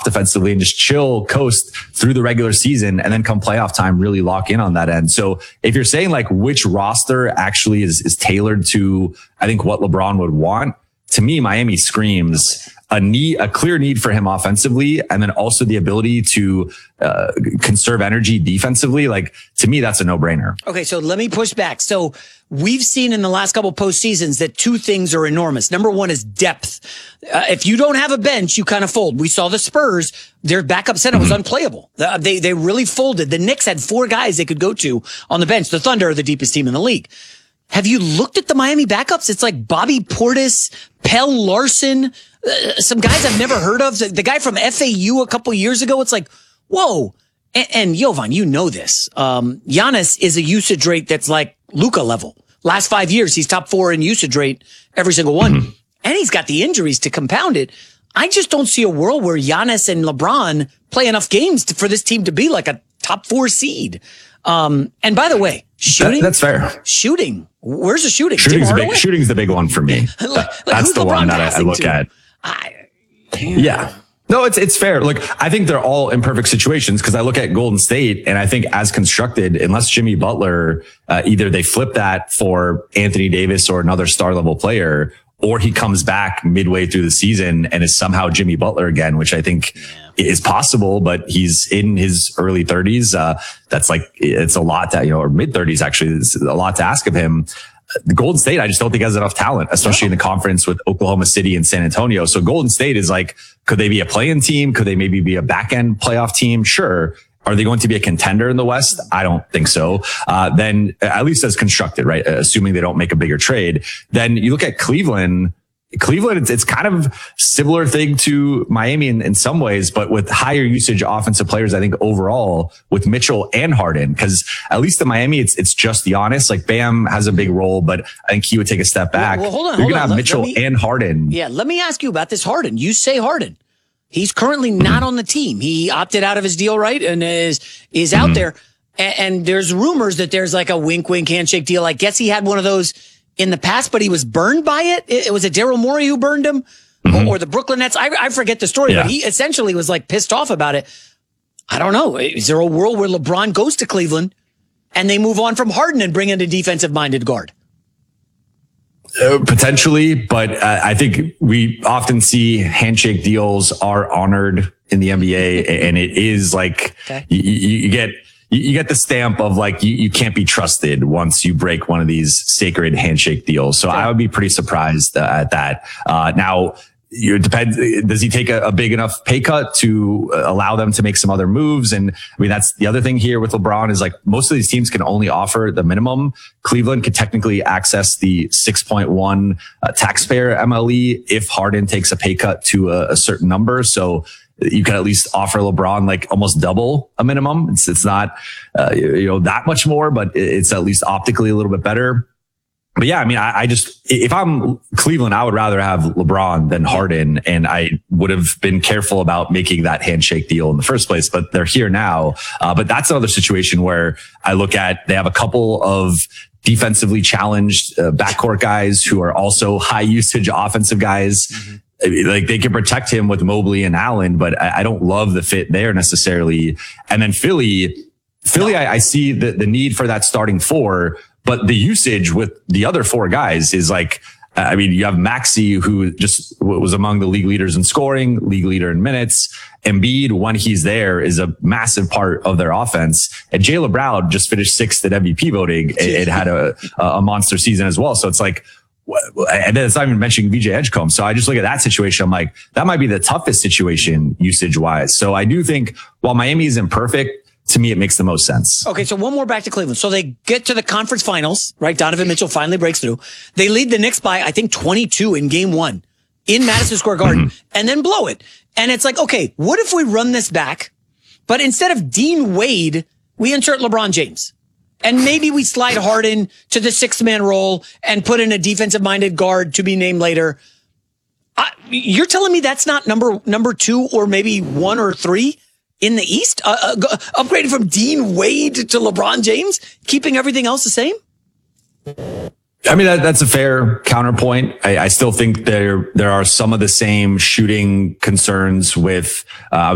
defensively and just chill, coast through the regular season, and then come playoff time, really lock in on that end. So if you're saying like which roster actually is tailored to, I think, what LeBron would want, to me, Miami screams a clear need for him offensively, and then also the ability to conserve energy defensively. Like, to me, that's a no-brainer. Okay, so let me push back. So we've seen in the last couple postseasons that two things are enormous. Number one is depth. If you don't have a bench, you kind of fold. We saw the Spurs, their backup center was unplayable. They really folded. The Knicks had 4 guys they could go to on the bench. The Thunder are the deepest team in the league. Have you looked at the Miami backups? It's like Bobby Portis, Pell Larson, some guys I've never heard of. The guy from FAU a couple years ago. It's like, whoa. And Jovan, you know this. Giannis is a usage rate that's like Luka level. Last 5 years, he's top 4 in usage rate, every single one. Mm-hmm. And he's got the injuries to compound it. I just don't see a world where Giannis and LeBron play enough games for this team to be like a top 4 seed. And by the way, shooting. That's fair. Shooting. Where's the shooting? Shooting's the big one for me. That's the one that I look at. Yeah. No, it's fair. Look, I think they're all imperfect situations because I look at Golden State and I think as constructed, unless Jimmy Butler, either they flip that for Anthony Davis or another star level player, or he comes back midway through the season and is somehow Jimmy Butler again, which I think is possible, but he's in his early 30s. That's like, it's a lot to, or mid 30s, actually. It's a lot to ask of him. The Golden State, I just don't think has enough talent, especially in the conference with Oklahoma City and San Antonio. So Golden State is like, could they be a play-in team? Could they maybe be a back-end playoff team? Sure. Are they going to be a contender in the West? I don't think so. Then at least as constructed, right? Assuming they don't make a bigger trade. Then you look at Cleveland, it's kind of similar thing to Miami in some ways, but with higher usage offensive players, I think overall with Mitchell and Harden, because at least in Miami, it's just Giannis. Like Bam has a big role, but I think he would take a step back. Well, hold on. You're going to have Mitchell and Harden. Yeah. Let me ask you about this Harden. You say Harden. He's currently not on the team. He opted out of his deal, right? And is out there. And there's rumors that there's like a wink, handshake deal. I guess he had one of those in the past, but he was burned by it. It was a Daryl Morey who burned him or the Brooklyn Nets. I forget the story, but he essentially was like pissed off about it. I don't know. Is there a world where LeBron goes to Cleveland and they move on from Harden and bring in a defensive minded guard? Potentially, but I think we often see handshake deals are honored in the NBA, and it is like you get the stamp of like you can't be trusted once you break one of these sacred handshake deals. So I would be pretty surprised at that. Now, it depends. Does he take a big enough pay cut to allow them to make some other moves? And I mean, that's the other thing here with LeBron is like most of these teams can only offer the minimum. Cleveland could technically access the 6.1 taxpayer MLE if Harden takes a pay cut to a certain number. So you can at least offer LeBron like almost double a minimum. It's not, that much more, but it's at least optically a little bit better. But yeah, I mean, I just, if I'm Cleveland, I would rather have LeBron than Harden. And I would have been careful about making that handshake deal in the first place, but they're here now. But that's another situation where I look at, they have a couple of defensively challenged backcourt guys who are also high usage offensive guys. Mm-hmm. Like they can protect him with Mobley and Allen, but I don't love the fit there necessarily. And then Philly, I see the need for that starting 4. But the usage with the other 4 guys is like, I mean, you have Maxey, who just was among the league leaders in scoring, league leader in minutes. Embiid, when he's there, is a massive part of their offense. And Jaylen Brown just finished 6th at MVP voting. It had a monster season as well. So it's like, and then it's not even mentioning VJ Edgecombe. So I just look at that situation. I'm like, that might be the toughest situation usage wise. So I do think while Miami isn't perfect, to me, it makes the most sense. Okay, so one more back to Cleveland. So they get to the conference finals, right? Donovan Mitchell finally breaks through. They lead the Knicks by, I think, 22 in game 1 in Madison Square Garden and then blow it. And it's like, okay, what if we run this back? But instead of Dean Wade, we insert LeBron James. And maybe we slide Harden to the 6th-man role and put in a defensive-minded guard to be named later. You're telling me that's not number 2 or maybe 1 or 3? In the East, upgraded from Dean Wade to LeBron James, keeping everything else the same? I mean, that's a fair counterpoint. I still think there are some of the same shooting concerns with,